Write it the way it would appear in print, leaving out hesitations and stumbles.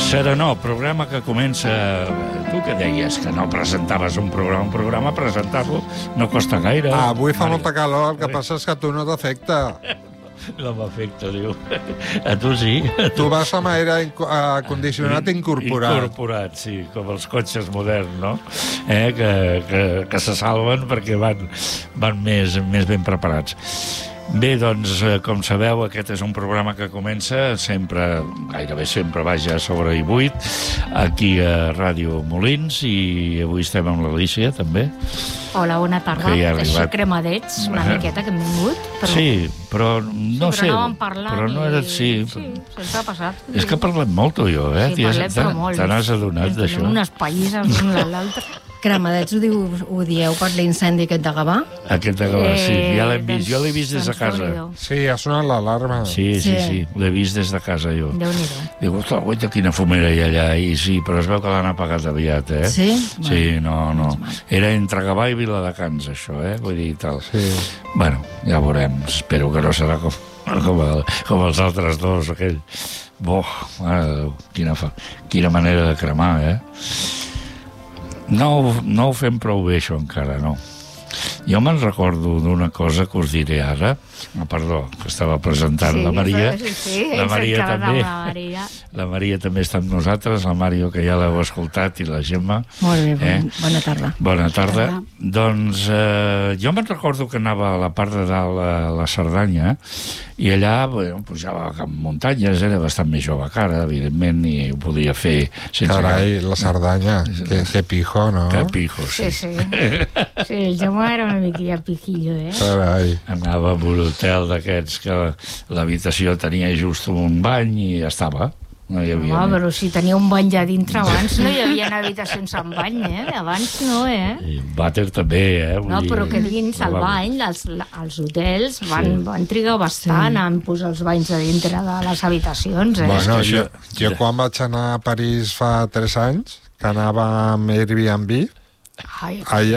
Serenor, programa que comença... Tu què deies? Que no presentaves un programa, presentar-lo no costa gaire. Avui fa molta calor, el que passa és que a tu no t'afecta. No m'afecta, diu. A tu sí. Tu vas amb aire condicionat incorporat. Incorporat, sí, com els cotxes moderns, no? Que se salven perquè van més ben preparats. Bé, doncs, com sabeu, aquest és un programa que comença gairebé sempre, sobre i8, aquí a Ràdio Molins, i avui estem amb l'Alícia, també. Hola, bona tarda. Així cremadets, una miqueta que hem vingut. Però... Sí, però no sé... Però anàvem parlant però no era... Sí, se'ns ha passat. És que parlem molt, tu i jo, eh? Sí, parlem, però molt. Te n'has adonat d'això? Tenim unes pallisses l'un a l'altre. Cremadets ho dieu per l'incendi aquest de Gavà? Aquest de Gavà, sí. Ja l'hem vist. Jo l'he vist des de casa. Sí, ha sonat l'alarma. Sí. L'he vist des de casa, jo. Déu-n'hi-do. Diu, ostres, guaita, quina fumera hi ha allà. I sí, però es veu que l'han apagat aviat, eh? Sí? Sí, no. Era entre Gavà i Viladecans, això, eh? Vull dir, tal. Sí. Bueno, ja veurem. Espero que no serà com els altres dos, aquell. Mare de Déu, quina manera de cremar, eh? No ho fem prou bé, això, encara, no. Jo me'n recordo d'una cosa que us diré ara. Perdó, que estava presentant la Maria. Sí, la Maria també. La Maria també està amb nosaltres, la Màrio, que ja l'heu escoltat, i la Gemma. Molt bé, bona tarda. Bona tarda. Doncs jo me'n recordo que anava a la part de dalt a la Cerdanya, i allà pujava cap muntanyes, era bastant més jove que ara, evidentment, i ho podia fer sense... Carai, la Cerdanya, que pijo, no? Que pijo, sí. Sí, el Gemma era una miquilla pijillo, eh? Carai. Anava a un hotel d'aquests que l'habitació tenia just un bany i ja estava. No hi havia... No, però si tenia un bany ja dintre abans, no hi havia habitacions amb bany, eh? Abans no, eh? I vàter també, eh? No, però que dins el bany, els hotels van trigar bastant en posar els banys a dintre de les habitacions, eh? Bueno, jo quan vaig anar a París fa 3 anys, que anava amb Airbnb, allà